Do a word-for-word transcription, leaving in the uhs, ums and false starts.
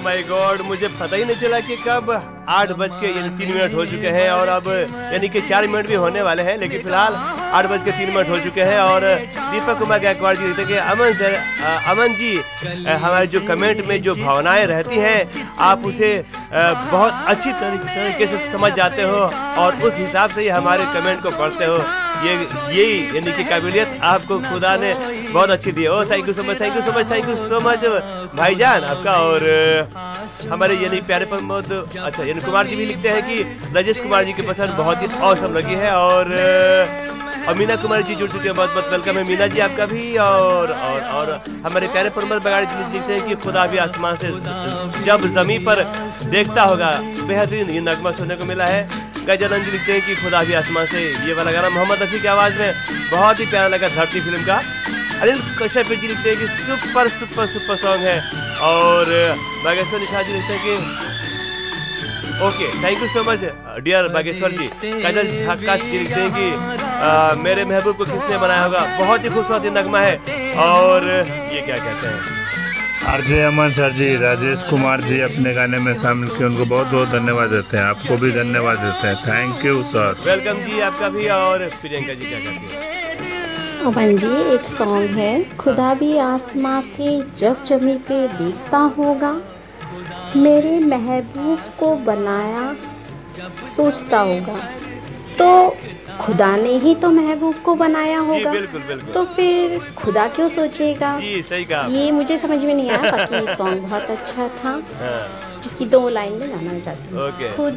My God, मुझे पता ही नहीं चला कि कब आठ बज के यानी तीन मिनट हो चुके हैं और अब यानी कि चार मिनट भी होने वाले हैं, लेकिन फिलहाल आठ बज के तीन मिनट हो चुके हैं। और दीपक कुमार गायकवाड़ जी लिखते हैं कि अमन सर, अमन जी हमारे जो कमेंट में जो भावनाएं रहती हैं आप उसे बहुत अच्छी तरीके से समझ जाते हो और उस हिसाब से ही हमारे कमेंट को पढ़ते हो। ये यही यानी कि काबिलियत आपको खुदा ने बहुत अच्छी दी है। ओ thank you so much, thank you so much, thank you so much भाईजान आपका। और हमारे यानी प्यारे प्रमोद अच्छा यानी कुमार जी भी लिखते हैं कि राजेश कुमार जी की पसंद बहुत ही औसम लगी है। और अमीना कुमार जी जुड़ चुके हैं, बहुत बहुत वेलकम है मीना जी आपका भी। और और और हमारे प्यारे प्रमोद बगाड़ी जी लिखते हैं कि खुदा भी आसमान से जब जमीन पर देखता होगा, बेहतरीन ये नगमा सुनने को मिला है। गजानंद जी लिखते हैं कि खुदा भी आसमान से, ये वाला गाना मोहम्मद रफ़ी की आवाज़ में बहुत ही प्यारा लगा, धरती फिल्म का। अनिल कश्यप जी लिखते हैं कि सुपर सुपर सुपर सॉन्ग है। और बागेश्वर निशा जी लिखते हैं कि okay thank you so much dear Bageshwar जी। काजल झक्का जी लिखते हैं कि आ, मेरे महबूब को किसने बनाया होगा, बहुत ही खूबसूरत नगमा है। और ये क्या कहते हैं आरजे अमन सर जी, राजेश कुमार जी अपने गाने में शामिल किए, उनको बहुत बहुत धन्यवाद देते हैं। आपको भी धन्यवाद देते हैं, थैंक यू सर। वेलकम जी आपका भी। और प्रियंका जी क्या कहती हैं? अमन जी एक सॉन्ग है, खुदा भी आसमां से जब जमी पे देखता होगा, मेरे महबूब को बनाया सोचता होगा। तो खुदा ने ही तो महबूब को बनाया होगा, बिल्कुल, बिल्कुल। तो फिर खुदा क्यों सोचेगा? जी सही कहा। ये मुझे समझ में नहीं आया, बाकी सॉन्ग बहुत अच्छा था। हाँ। जिसकी दो लाइन में गाना चाहती हूँ। ओके। खुदा